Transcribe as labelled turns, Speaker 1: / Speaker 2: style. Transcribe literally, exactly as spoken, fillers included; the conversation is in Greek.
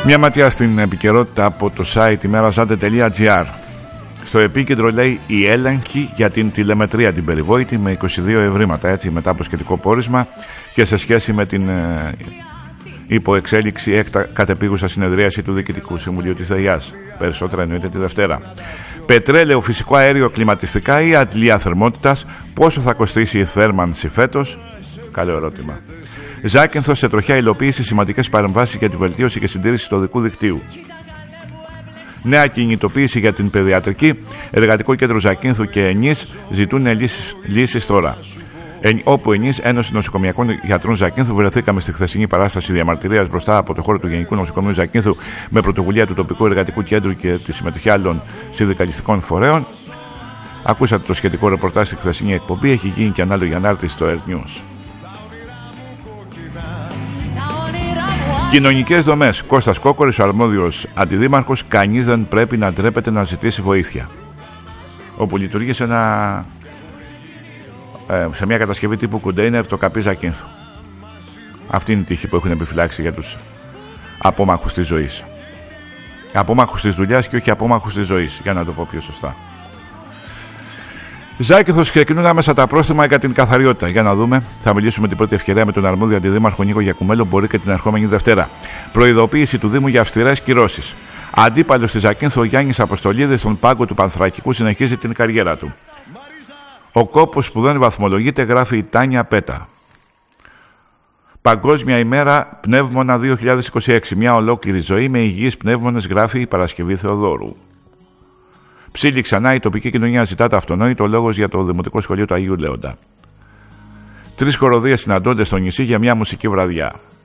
Speaker 1: Μια ματιά στην επικαιρότητα από το site ημέραζάντε τελεία τζι άρ. Στο επίκεντρο λέει η έλεγχη για την τηλεμετρία την περιβόητη με είκοσι δύο ευρήματα, έτσι, μετά από σχετικό πόρισμα και σε σχέση με την ε, υποεξέλιξη έκτα κατεπίγουσα συνεδρίαση του Διοικητικού Συμβουλίου της ΔΕΙΑΣ. Περισσότερα εννοείται τη Δευτέρα. Πετρέλαιο, φυσικό αέριο, κλιματιστικά ή αντλία θερμότητας, πόσο θα κοστίσει η θέρμανση φέτος? Καλό ερώτημα. Ζάκυνθος, σε τροχιά υλοποίηση, σημαντικές παρεμβάσεις για τη βελτίωση και συντήρηση του οδικού δικτύου. Νέα κινητοποίηση για την παιδιατρική. Εργατικό κέντρο Ζακύνθου και ΕΝΙΣ ζητούν λύσεις, λύσεις τώρα. Ε, όπου ΕΝΙΣ, Ένωση Νοσοκομιακών Γιατρών Ζακύνθου, βρεθήκαμε στη χθεσινή παράσταση διαμαρτυρίας μπροστά από το χώρο του Γενικού Νοσοκομείου Ζακύνθου με πρωτοβουλία του τοπικού εργατικού κέντρου και τη συμμετοχή άλλων συνδικαλιστικών φορέων. Ακούσατε το σχετικό ρεπορτάζ στη χθεσινή εκπομπή. Έχει γίνει και ανάλογη ανάρτηση στο Air News. Κοινωνικές δομές. Κώστας Κόκορης, ο αρμόδιος αντιδήμαρχος. Κανείς δεν πρέπει να ντρέπεται να ζητήσει βοήθεια. Όπου λειτουργεί σε, ένα, ε, σε μια κατασκευή τύπου κοντέινερ το Καπί Ζακύνθου. Αυτή είναι η τύχη που έχουν επιφυλάξει για τους απόμαχους της ζωής. Απόμαχους της δουλειάς και όχι απόμαχους της ζωής, για να το πω πιο σωστά. Ζάκυνθος, ξεκινούν άμεσα τα πρόστιμα για την καθαριότητα. Για να δούμε. Θα μιλήσουμε την πρώτη ευκαιρία με τον αρμόδιο αντιδήμαρχο Νίκο Γιακουμέλο. Μπορεί και την ερχόμενη Δευτέρα. Προειδοποίηση του Δήμου για αυστηρές κυρώσεις. Αντίπαλος στη Ζακύνθου, ο Γιάννης Αποστολίδης, στον πάγκο του Πανθρακικού, συνεχίζει την καριέρα του. Ο κόπος που δεν βαθμολογείται, γράφει η Τάνια Πέτα. Παγκόσμια ημέρα πνεύμονα δύο χιλιάδες είκοσι έξι. Μια ολόκληρη ζωή με υγιείς πνεύμονες, γράφει η Παρασκευή Θεοδόρου. Ψήλη ξανά, η τοπική κοινωνία ζητά το αυτονόητο, λόγος για το Δημοτικό Σχολείο του Αγίου Λέοντα. Τρεις χοροδίες συναντώνται στο νησί για μια μουσική βραδιά.